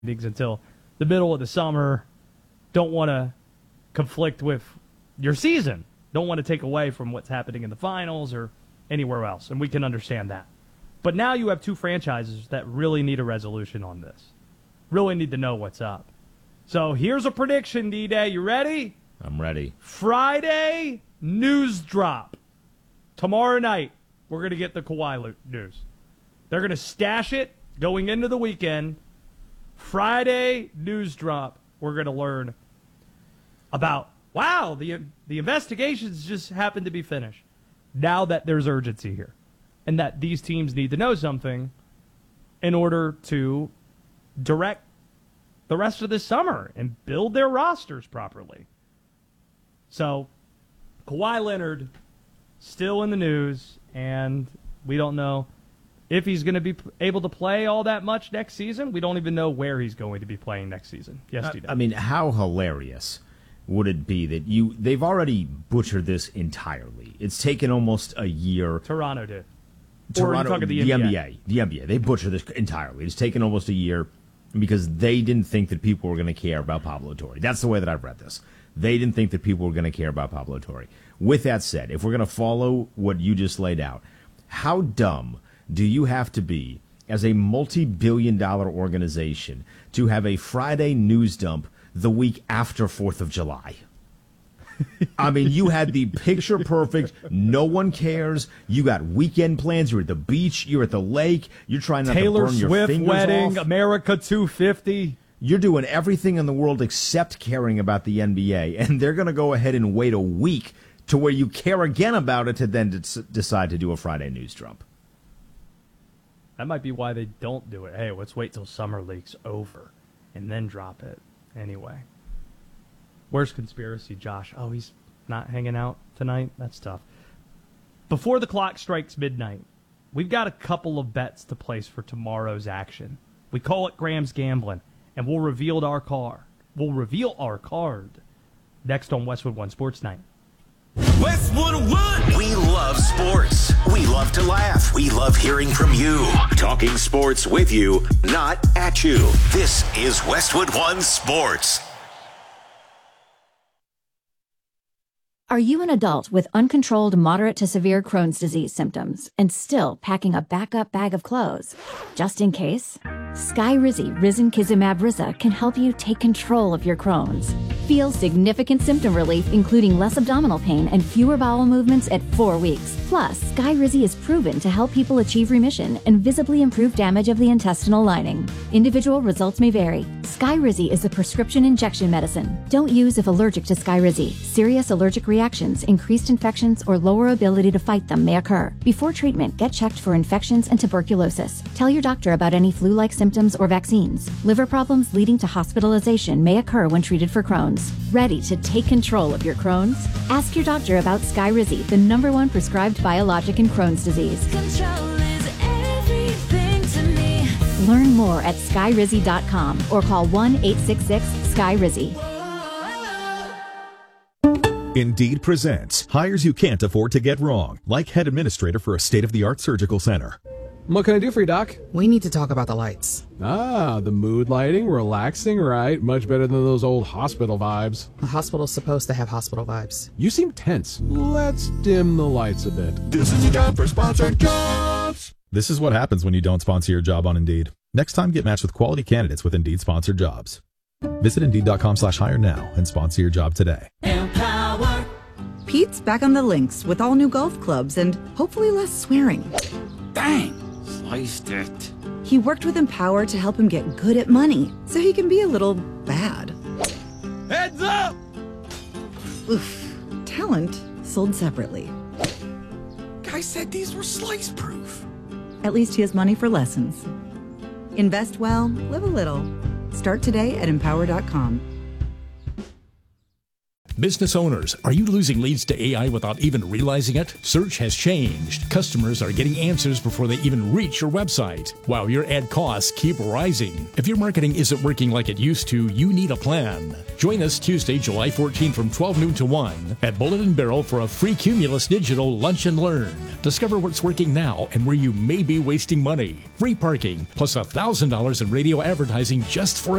until the middle of the summer. Don't want to conflict with your season. Don't want to take away from what's happening in the finals or anywhere else, and we can understand that. But now you have two franchises that really need a resolution on this. Really need to know what's up. So here's a prediction, D-Day. You ready? I'm ready. Friday news drop. Tomorrow night, we're going to get the Kawhi news. They're going to stash it going into the weekend. Friday news drop, we're going to learn about, wow, the investigations just happened to be finished. Now that there's urgency here and that these teams need to know something in order to direct the rest of this summer and build their rosters properly. So, Kawhi Leonard still in the news, and we don't know if he's going to be able to play all that much next season. We don't even know where he's going to be playing next season. Yes, D-Day. I mean, how hilarious would it be that they've already butchered this entirely? It's taken almost a year. Toronto did. Toronto, or are you talking the NBA? The NBA. They butchered this entirely. It's taken almost a year because they didn't think that people were going to care about Pablo Torre. That's the way that I've read this. They didn't think that people were going to care about Pablo Torre. With that said, if we're going to follow what you just laid out, how dumb do you have to be as a multi-billion-dollar organization to have a Friday news dump the week after 4th of July? I mean, you had the picture perfect, no one cares, you got weekend plans, you're at the beach, you're at the lake, you're trying not Taylor to burn Swift your fingers wedding, off. America 250. You're doing everything in the world except caring about the NBA, and they're going to go ahead and wait a week to where you care again about it to then decide to do a Friday news dump. That might be why they don't do it. Hey, let's wait till summer league's over and then drop it. Anyway. Where's Conspiracy Josh? Oh, he's not hanging out tonight? That's tough. Before the clock strikes midnight, we've got a couple of bets to place for tomorrow's action. We call it Graham's Gambling, and we'll reveal our card. We'll reveal our card next on Westwood One Sports Night. Westwood One! We love sports. We love to laugh. We love hearing from you. Talking sports with you, not at you. This is Westwood One Sports. Are you an adult with uncontrolled moderate to severe Crohn's disease symptoms and still packing a backup bag of clothes? Just in case? Skyrizi Risankizumab Riza can help you take control of your Crohn's. Feel significant symptom relief, including less abdominal pain and fewer bowel movements at 4 weeks. Plus, Skyrizi is proven to help people achieve remission and visibly improve damage of the intestinal lining. Individual results may vary. Skyrizi is a prescription injection medicine. Don't use if allergic to Skyrizi. Serious allergic reactions, increased infections, or lower ability to fight them may occur. Before treatment, get checked for infections and tuberculosis. Tell your doctor about any flu-like symptoms or vaccines. Liver problems leading to hospitalization may occur when treated for Crohn's. Ready to take control of your Crohn's? Ask your doctor about Skyrizi, the #1 prescribed biologic in Crohn's disease. Control is everything to me. Learn more at skyrizi.com or call 1-866-SKYRIZI. Indeed presents hires you can't afford to get wrong, like head administrator for a state-of-the-art surgical center. What can I do for you, Doc? We need to talk about the lights. Ah, the mood lighting, relaxing, right? Much better than those old hospital vibes. A hospital's supposed to have hospital vibes. You seem tense. Let's dim the lights a bit. This is your time for sponsored jobs. This is what happens when you don't sponsor your job on Indeed. Next time, get matched with quality candidates with Indeed sponsored jobs. Visit Indeed.com/hire now and sponsor your job today. Empower. Pete's back on the links with all new golf clubs and hopefully less swearing. Dang, sliced it. He worked with Empower to help him get good at money so he can be a little bad. Heads up! Oof. Talent sold separately. Guy said these were slice proof. At least he has money for lessons. Invest well, live a little. Start today at Empower.com. Business owners, are you losing leads to AI without even realizing it? Search has changed. Customers are getting answers before they even reach your website, while your ad costs keep rising. If your marketing isn't working like it used to, you need a plan. Join us Tuesday, July 14 from 12 noon to 1 at Bullet and Barrel for a free Cumulus Digital Lunch and Learn. Discover what's working now and where you may be wasting money. Free parking, plus $1,000 in radio advertising just for